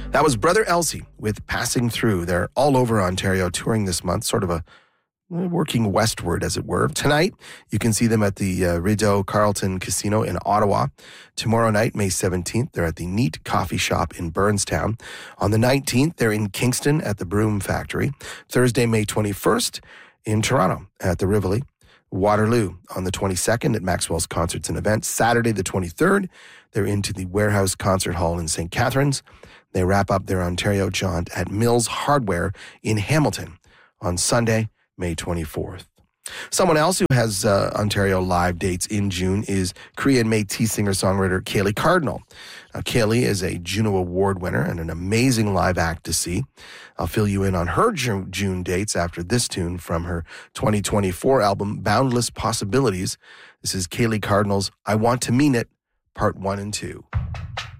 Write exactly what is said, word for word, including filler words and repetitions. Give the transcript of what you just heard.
That was Brother Elsie with Passing Through. They're all over Ontario touring this month, sort of a working westward, as it were. Tonight, you can see them at the uh, Rideau Carlton Casino in Ottawa. Tomorrow night, May seventeenth, they're at the Neat Coffee Shop in Burnstown. On the nineteenth, they're in Kingston at the Broom Factory. Thursday, May twenty-first, in Toronto at the Rivoli. Waterloo on the twenty-second at Maxwell's Concerts and Events. Saturday, the twenty-third, they're into the Warehouse Concert Hall in Saint Catharines. They wrap up their Ontario jaunt at Mills Hardware in Hamilton on Sunday, May twenty-fourth. Someone else who has uh, Ontario live dates in June is Korean Métis singer-songwriter Kaylee Cardinal. Uh, Kaylee is a Juno Award winner and an amazing live act to see. I'll fill you in on her June, June dates after this tune from her twenty twenty-four album, Boundless Possibilities. This is Kaylee Cardinal's I Want to Mean It, Part one and two.